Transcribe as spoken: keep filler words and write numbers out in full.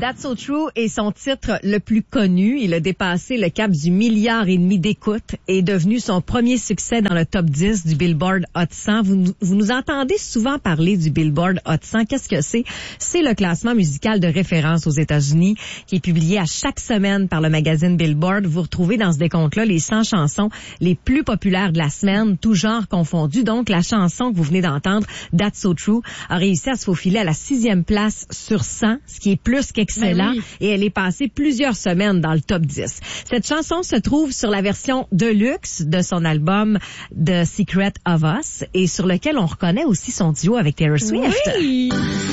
That's So True est son titre le plus connu. Il a dépassé le cap du milliard et demi d'écoutes et est devenu son premier succès dans le top dix du Billboard Hot cent. Vous, vous nous entendez souvent parler du Billboard Hot cent. Qu'est-ce que c'est? C'est le classement musical de référence aux États-Unis qui est publié à chaque semaine par le magazine Billboard. Vous retrouvez dans ce décompte-là les cent chansons les plus populaires de la semaine, tout genre confondu. Donc, la chanson que vous venez d'entendre, That's So True, a réussi à se faufiler à la sixième place sur cent, ce qui est plus qu'excellent. Oui. Et elle est passée plusieurs semaines dans le top dix. Cette chanson se trouve sur la version deluxe de son album The Secret of Us et sur lequel on reconnaît aussi son duo avec Taylor Swift. Oui.